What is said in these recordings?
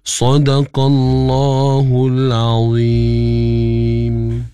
Sadaqallahul Azim.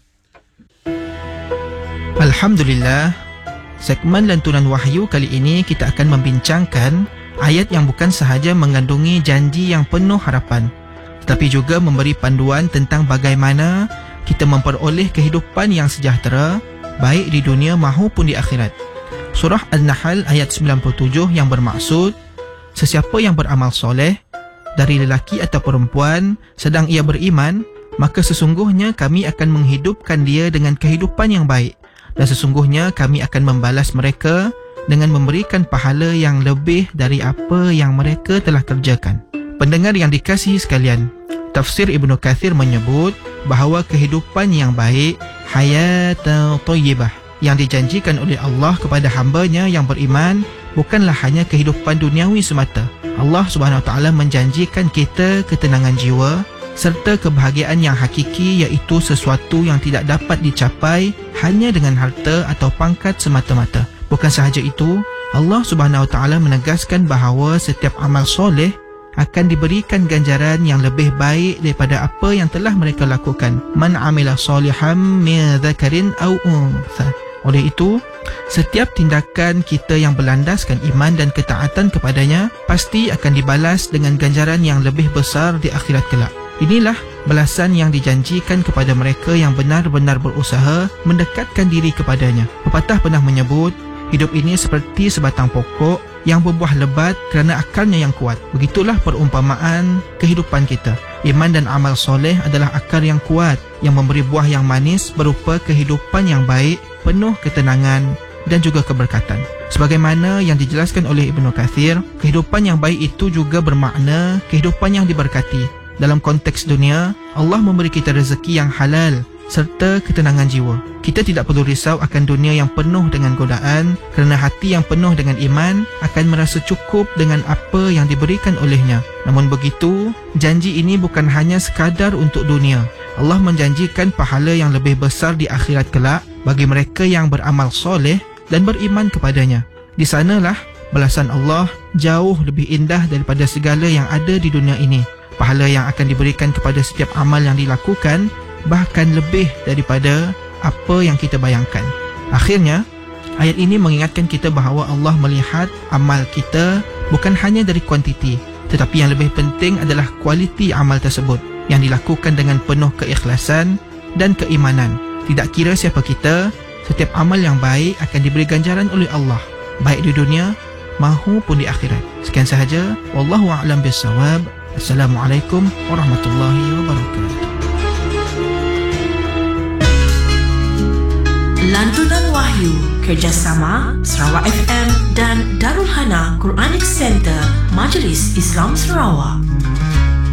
Alhamdulillah, segmen Lantunan Wahyu kali ini kita akan membincangkan ayat yang bukan sahaja mengandungi janji yang penuh harapan, tetapi juga memberi panduan tentang bagaimana kita memperoleh kehidupan yang sejahtera, baik di dunia maupun di akhirat. Surah An-Nahl ayat 97 yang bermaksud, sesiapa yang beramal soleh, dari lelaki atau perempuan, sedang ia beriman, maka sesungguhnya kami akan menghidupkan dia dengan kehidupan yang baik. Dan sesungguhnya kami akan membalas mereka dengan memberikan pahala yang lebih dari apa yang mereka telah kerjakan. Pendengar yang dikasihi sekalian, tafsir Ibnu Katsir menyebut bahawa kehidupan yang baik, hayatan thayyibah, yang dijanjikan oleh Allah kepada hamba-Nya yang beriman bukanlah hanya kehidupan duniawi semata. Allah Subhanahu Wa Taala menjanjikan kita ketenangan jiwa serta kebahagiaan yang hakiki, iaitu sesuatu yang tidak dapat dicapai hanya dengan harta atau pangkat semata-mata. Bukan sahaja itu, Allah Subhanahu Wa Taala menegaskan bahawa setiap amal soleh akan diberikan ganjaran yang lebih baik daripada apa yang telah mereka lakukan. Man amila solihan min dzakarin aw untha. Oleh itu, setiap tindakan kita yang berlandaskan iman dan ketaatan kepadanya pasti akan dibalas dengan ganjaran yang lebih besar di akhirat kelak. Inilah balasan yang dijanjikan kepada mereka yang benar-benar berusaha mendekatkan diri kepadanya. Pepatah pernah menyebut, hidup ini seperti sebatang pokok yang berbuah lebat kerana akarnya yang kuat. Begitulah perumpamaan kehidupan kita. Iman dan amal soleh adalah akar yang kuat yang memberi buah yang manis berupa kehidupan yang baik, penuh ketenangan dan juga keberkatan. Sebagaimana yang dijelaskan oleh Ibnu Katsir, kehidupan yang baik itu juga bermakna kehidupan yang diberkati. Dalam konteks dunia, Allah memberi kita rezeki yang halal serta ketenangan jiwa. Kita tidak perlu risau akan dunia yang penuh dengan godaan, kerana hati yang penuh dengan iman akan merasa cukup dengan apa yang diberikan olehnya. Namun begitu, janji ini bukan hanya sekadar untuk dunia. Allah menjanjikan pahala yang lebih besar di akhirat kelak bagi mereka yang beramal soleh dan beriman kepadanya. Di sanalah balasan Allah jauh lebih indah daripada segala yang ada di dunia ini. Pahala yang akan diberikan kepada setiap amal yang dilakukan bahkan lebih daripada apa yang kita bayangkan. Akhirnya, ayat ini mengingatkan kita bahawa Allah melihat amal kita bukan hanya dari kuantiti, tetapi yang lebih penting adalah kualiti amal tersebut yang dilakukan dengan penuh keikhlasan dan keimanan. Tidak kira siapa kita, setiap amal yang baik akan diberi ganjaran oleh Allah, baik di dunia maupun di akhirat. Sekian sahaja. Wallahu a'lam bissawab. Assalamualaikum warahmatullahi wabarakatuh. Lantunan Wahyu kerjasama Sarawak FM dan Darul Hana Quranic Center Majlis Islam Sarawak.